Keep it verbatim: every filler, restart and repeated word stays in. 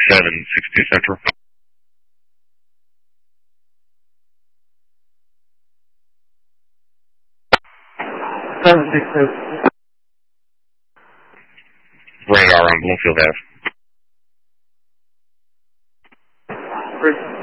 seven six two Central. seven six two. Radar on Bloomfield Ave. Chris.